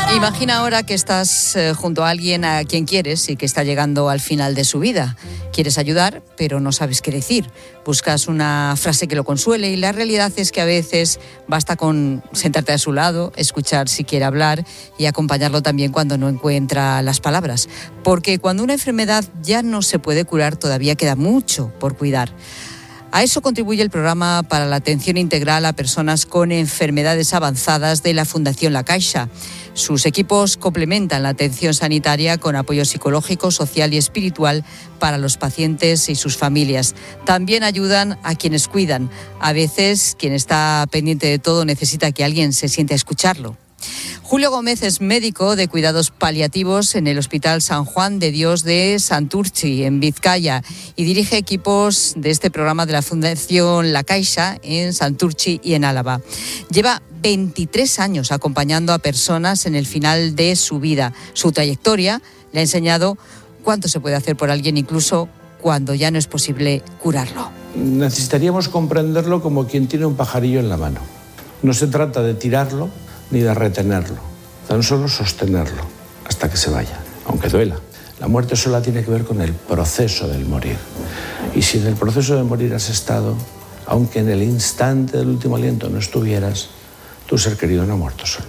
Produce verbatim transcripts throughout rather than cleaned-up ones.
Imagina ahora que estás eh, junto a alguien a quien quieres y que está llegando al final de su vida. Quieres ayudar, pero no sabes qué decir. Buscas una frase que lo consuele y la realidad es que a veces basta con sentarte a su lado, escuchar si quiere hablar y acompañarlo también cuando no encuentra las palabras. Porque cuando una enfermedad ya no se puede curar, todavía queda mucho por cuidar. A eso contribuye el programa para la atención integral a personas con enfermedades avanzadas de la Fundación La Caixa. Sus equipos complementan la atención sanitaria con apoyo psicológico, social y espiritual para los pacientes y sus familias. También ayudan a quienes cuidan. A veces, quien está pendiente de todo necesita que alguien se siente a escucharlo. Julio Gómez es médico de cuidados paliativos en el Hospital San Juan de Dios de Santurtzi, en Vizcaya, y dirige equipos de este programa de la Fundación La Caixa en Santurtzi y en Álava. Lleva veintitrés años acompañando a personas en el final de su vida. Su trayectoria le ha enseñado cuánto se puede hacer por alguien, incluso cuando ya no es posible curarlo. Necesitaríamos comprenderlo como quien tiene un pajarillo en la mano. No se trata de tirarlo ni de retenerlo, tan solo sostenerlo hasta que se vaya, aunque duela. La muerte sola tiene que ver con el proceso del morir. Y si en el proceso de morir has estado, aunque en el instante del último aliento no estuvieras, tu ser querido no ha muerto solo.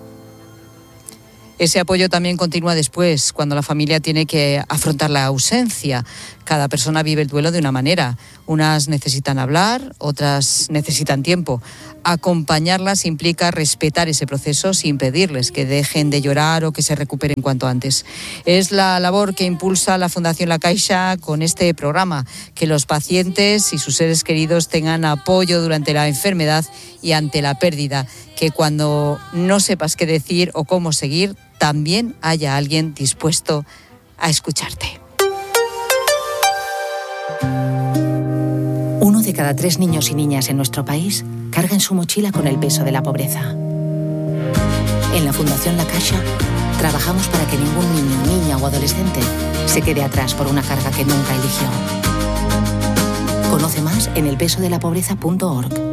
Ese apoyo también continúa después, cuando la familia tiene que afrontar la ausencia. Cada persona vive el duelo de una manera. Unas necesitan hablar, otras necesitan tiempo. Acompañarlas implica respetar ese proceso sin pedirles que dejen de llorar o que se recuperen cuanto antes. Es la labor que impulsa la Fundación La Caixa con este programa, que los pacientes y sus seres queridos tengan apoyo durante la enfermedad y ante la pérdida, que cuando no sepas qué decir o cómo seguir, también haya alguien dispuesto a escucharte. Uno de cada tres niños y niñas en nuestro país carga en su mochila con el peso de la pobreza. En la Fundación La Caixa trabajamos para que ningún niño, niña o adolescente se quede atrás por una carga que nunca eligió. Conoce más en el peso de la pobreza punto org.